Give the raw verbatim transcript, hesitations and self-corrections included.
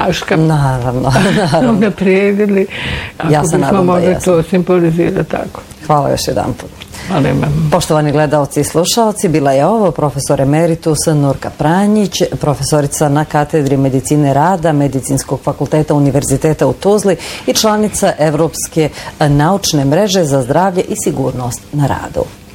daška. Naravno, naravno. Unaprijedili, ako Ja se bismo nadam da mogli jesam. to simbolizirati tako. Hvala još jedan put. Ali imam. Poštovani gledalci i slušalci, bila je ovo profesor emeritus Nurka Pranjić, profesorica na katedri medicine rada Medicinskog fakulteta Univerziteta u Tuzli i članica Evropske naučne mreže za zdravlje i sigurnost na radu.